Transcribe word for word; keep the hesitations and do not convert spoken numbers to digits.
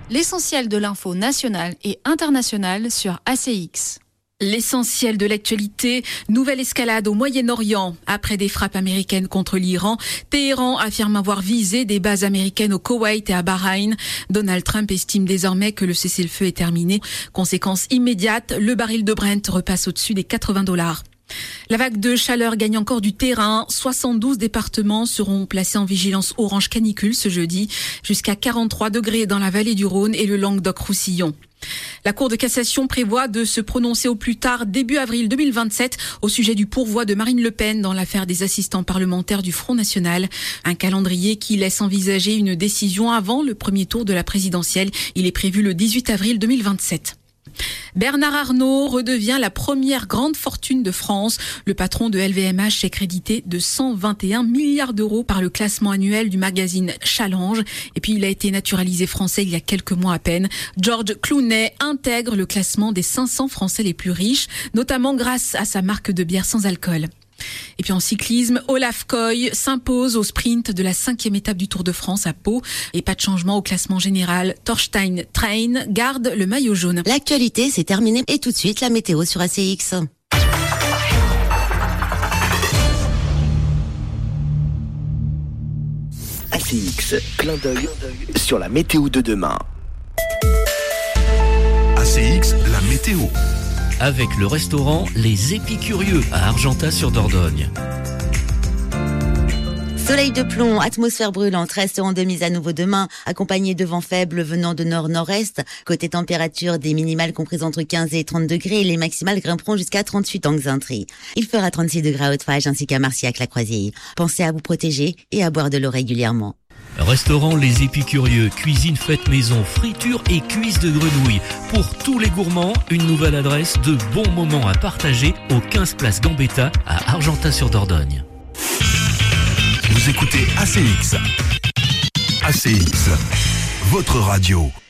l'essentiel de l'info nationale et internationale sur A C X. L'essentiel de l'actualité, nouvelle escalade au Moyen-Orient. Après des frappes américaines contre l'Iran, Téhéran affirme avoir visé des bases américaines au Koweït et à Bahreïn. Donald Trump estime désormais que le cessez-le-feu est terminé. Conséquence immédiate, le baril de Brent repasse au-dessus des quatre-vingts dollars. La vague de chaleur gagne encore du terrain. soixante-douze départements seront placés en vigilance orange canicule ce jeudi. Jusqu'à quarante-trois degrés dans la vallée du Rhône et le Languedoc-Roussillon. La Cour de cassation prévoit de se prononcer au plus tard début avril deux mille vingt-sept au sujet du pourvoi de Marine Le Pen dans l'affaire des assistants parlementaires du Front National. Un calendrier qui laisse envisager une décision avant le premier tour de la présidentielle. Il est prévu le dix-huit avril deux mille vingt-sept. Bernard Arnault redevient la première grande fortune de France. Le patron de L V M H est crédité de cent vingt et un milliards d'euros par le classement annuel du magazine Challenge. Et puis il a été naturalisé français il y a quelques mois à peine. George Clooney intègre le classement des cinq cents Français les plus riches, notamment grâce à sa marque de bière sans alcool. Et puis en cyclisme, Olaf Koy s'impose au sprint de la cinquième étape du Tour de France à Pau. Et pas de changement au classement général. Thorstein Train garde le maillot jaune. L'actualité, c'est terminé. Et tout de suite, la météo sur A C X. A C X, clin d'œil sur la météo de demain. A C X, la météo. Avec le restaurant Les Épicurieux à Argentat-sur-Dordogne. Soleil de plomb, atmosphère brûlante, resteront de mise à nouveau demain, accompagné de vents faibles venant de nord-nord-est. Côté température, des minimales comprises entre quinze et trente degrés, et les maximales grimperont jusqu'à trente-huit en Xaintré. Il fera trente-six degrés à Haute-Fage ainsi qu'à Marcillac-la-Croisille. Pensez à vous protéger et à boire de l'eau régulièrement. Restaurant Les Épicurieux, cuisine faite maison, friture et cuisse de grenouille. Pour tous les gourmands, une nouvelle adresse de bons moments à partager au quinze place Gambetta à Argentat-sur-Dordogne. Vous écoutez A C X. A C X, votre radio.